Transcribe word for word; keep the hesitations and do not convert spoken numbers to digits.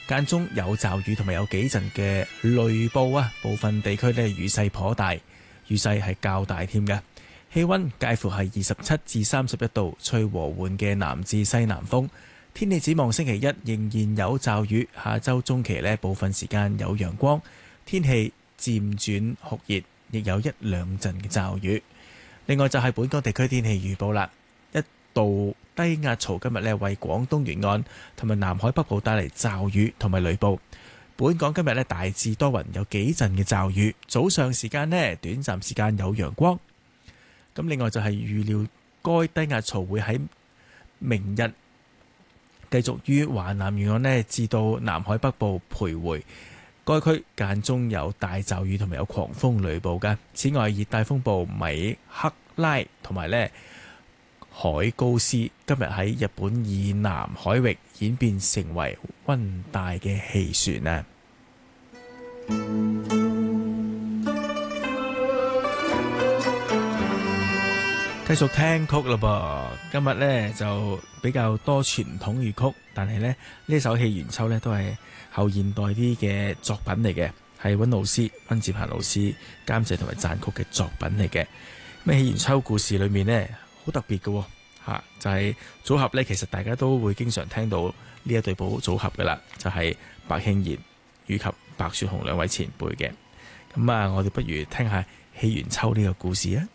間中有驟雨同埋有幾陣嘅雷暴啊，部分地區呢雨勢頗大，雨勢係較大添嘅。氣溫介乎係二十七至三十一度，吹和緩嘅南至西南風。天氣展望星期一仍然有驟雨，下周中期呢部分時間有陽光，天氣漸轉酷熱，亦有一兩陣嘅驟雨。另外就係本港地區天氣預報啦，一道低壓槽今日呢為廣東沿岸同埋南海北部帶嚟驟雨同埋雷暴。本港今日呢大致多雲，有幾陣嘅驟雨，早上時間呢短暫時間有陽光。咁另外就係預料該低壓槽會喺明日繼續於華南沿岸呢至到南海北部徘徊，該區間中有大驟雨同埋有狂風雷暴嘅。此外，熱帶風暴米克拉同埋呢海高斯今日喺日本以南海域演變成為溫帶嘅氣旋啊！繼續聽曲咯噃，今日呢就比較多傳統粵曲，但係呢呢首《戲元秋》呢都係後現代啲嘅作品嚟嘅，係溫老師溫志鵬老師監製同埋撰曲嘅作品嚟嘅。咁《戲元秋》故事裏面呢好特別嘅吓，就係、是、組合呢，其實大家都會經常聽到呢一對寶組合噶啦，就係、是、白慶賢以及白雪紅兩位前輩嘅。咁啊，我哋不如聽下《戲元秋》呢個故事啊！